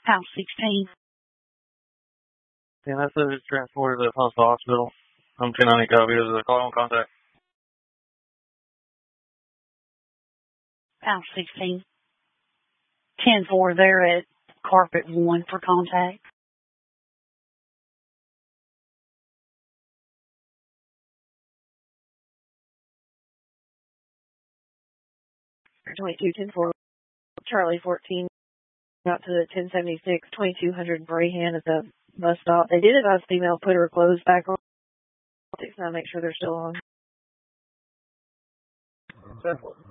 House 16. Yeah, that's a transported to the hospital. I'm 1090 copy of the call on contact. House 16. 10-4 there at Carpet 1 for contact. Charlie 14 out to the 1076, 2200 Brahan at the bus stop. They did advise female put her clothes back on. Now make sure they're still on.